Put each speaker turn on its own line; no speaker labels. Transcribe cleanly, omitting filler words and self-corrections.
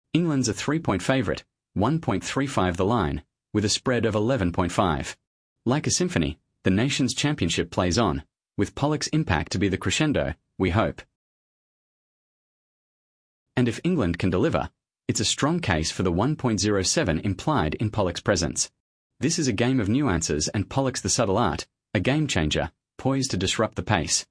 England's a 3-point favourite, 1.35 the line, with a spread of 11.5. Like a symphony, the nation's championship plays on, with Pollock's impact to be the crescendo, we hope. And if England can deliver, it's a strong case for the 1.07 implied in Pollock's presence. This is a game of nuances and Pollock's the subtle art, a game changer, poised to disrupt the pace.